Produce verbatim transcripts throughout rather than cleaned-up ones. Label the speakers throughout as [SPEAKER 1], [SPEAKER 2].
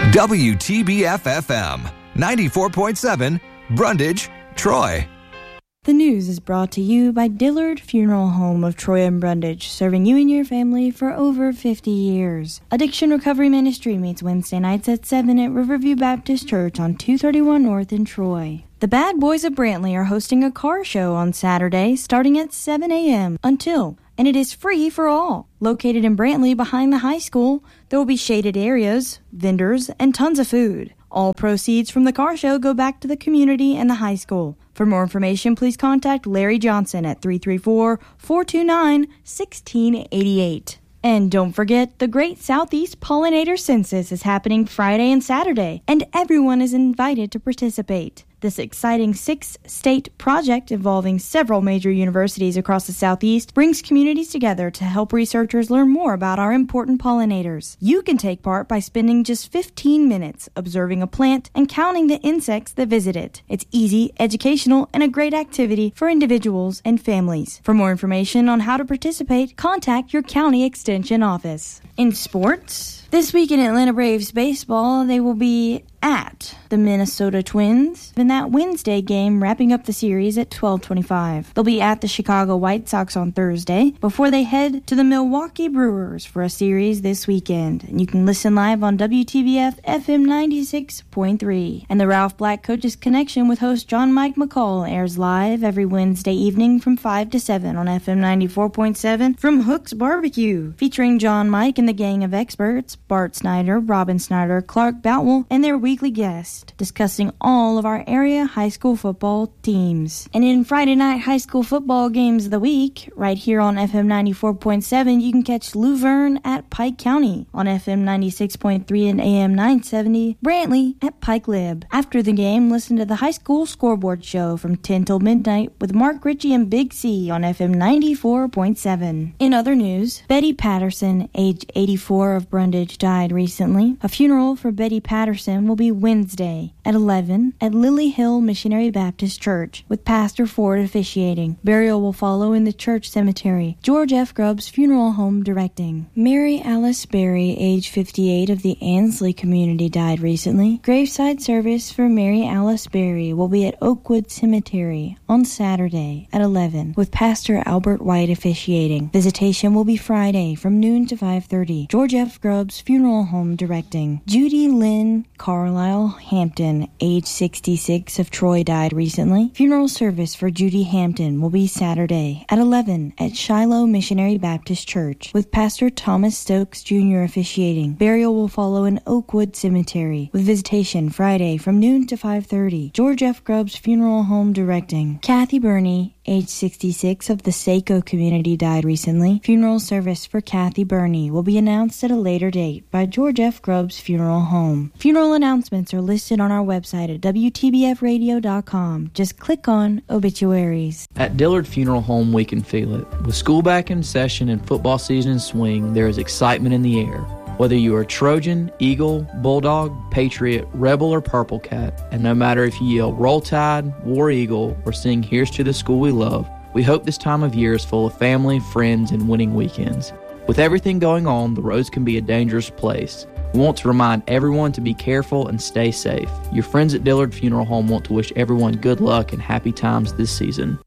[SPEAKER 1] W T B F F M, ninety-four point seven, Brundage, Troy.
[SPEAKER 2] The news is brought to you by Dillard Funeral Home of Troy and Brundage, serving you and your family for over fifty years. Addiction Recovery Ministry meets Wednesday nights at seven at Riverview Baptist Church on two thirty-one North in Troy. The Bad Boys of Brantley are hosting a car show on Saturday starting at seven a.m. until, and it is free for all. Located in Brantley behind the high school, there will be shaded areas, vendors, and tons of food. All proceeds from the car show go back to the community and the high school. For more information, please contact Larry Johnson at three three four, four two nine, one six eight eight. And don't forget, the Great Southeast Pollinator Census is happening Friday and Saturday, and everyone is invited to participate. This exciting six-state project involving several major universities across the Southeast brings communities together to help researchers learn more about our important pollinators. You can take part by spending just fifteen minutes observing a plant and counting the insects that visit it. It's easy, educational, and a great activity for individuals and families. For more information on how to participate, contact your county extension office. In sports, this week in Atlanta Braves baseball, they will be at the Minnesota Twins in that Wednesday game, wrapping up the series at twelve twenty-five. They'll be at the Chicago White Sox on Thursday before they head to the Milwaukee Brewers for a series this weekend. And you can listen live on W T B F F M ninety-six point three. And the Ralph Black Coaches Connection with host John Mike McCall airs live every Wednesday evening from five to seven on F M ninety-four point seven from Hook's Barbecue, featuring John Mike and the gang of experts, Bart Snyder, Robin Snyder, Clark Boutwell, and their weekly guest, discussing all of our area high school football teams. And in Friday night high school football games of the week, right here on F M ninety-four point seven, you can catch Luverne at Pike County, on F M ninety-six point three and A M nine seventy, Brantley at Pike Lib. After the game, listen to the high school scoreboard show from ten till midnight with Mark Ritchie and Big C on F M ninety-four point seven. In other news, Betty Patterson, age eighty-four, of Brundage, died recently. A funeral for Betty Patterson will be Wednesday at eleven at Lily Hill Missionary Baptist Church, with Pastor Ford officiating. Burial will follow in the church cemetery. George F. Grubbs Funeral Home directing. Mary Alice Berry, age fifty-eight, of the Ansley community, died recently. Graveside service for Mary Alice Berry will be at Oakwood Cemetery on Saturday at eleven, with Pastor Albert White officiating. Visitation will be Friday from noon to five thirty. George F. Grubbs Funeral Home directing. Judy Lynn Carlisle Hampton, age sixty-six, of Troy, died recently. Funeral service for Judy Hampton will be Saturday at eleven at Shiloh Missionary Baptist Church, with Pastor Thomas Stokes Junior officiating. Burial will follow in Oakwood Cemetery, with visitation Friday from noon to five thirty. George F. Grubbs Funeral Home directing. Kathy Burney, age sixty-six, of the Saco community, died recently. Funeral service for Kathy Burney will be announced at a later date by George F. Grubbs Funeral Home. Funeral announcements are listed on our website at W T B F radio dot com. Just click on Obituaries.
[SPEAKER 3] At Dillard Funeral Home, we can feel it. With school back in session and football season in swing, there is excitement in the air. Whether you are Trojan, Eagle, Bulldog, Patriot, Rebel, or Purple Cat, and no matter if you yell Roll Tide, War Eagle, or sing Here's to the School We Love, we hope this time of year is full of family, friends, and winning weekends. With everything going on, the roads can be a dangerous place. We want to remind everyone to be careful and stay safe. Your friends at Dillard Funeral Home want to wish everyone good luck and happy times this season.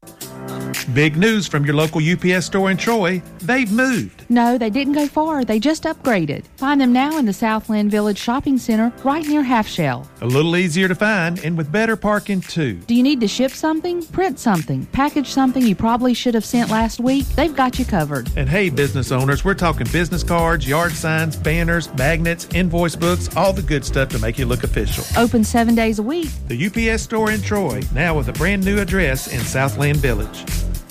[SPEAKER 4] Big news from your local U P S store in Troy. They've moved.
[SPEAKER 5] No, they didn't go far. They just upgraded. Find them now in the Southland Village Shopping Center right near Half Shell.
[SPEAKER 4] A little easier to find and with better parking too.
[SPEAKER 5] Do you need to ship something, print something, package something you probably should have sent last week? They've got you covered.
[SPEAKER 4] And hey, business owners, we're talking business cards, yard signs, banners, magnets, invoice books, all the good stuff to make you look official.
[SPEAKER 5] Open seven days a week.
[SPEAKER 4] The U P S store in Troy, now with a brand new address in Southland Village.